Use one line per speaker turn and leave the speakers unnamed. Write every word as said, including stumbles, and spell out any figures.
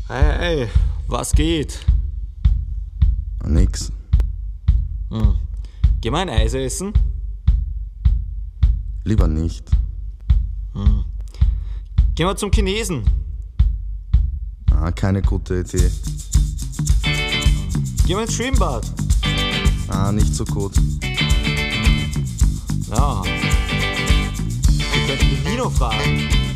Hey, hey, was geht?
Nix.
Hm. Geh mal ein Eis essen?
Lieber nicht.
Hm. Geh mal zum Chinesen.
Ah, keine gute Idee.
Geh mal ins Schwimmbad.
Ah, nicht so gut.
Ja. Wir könnten den Nino fragen.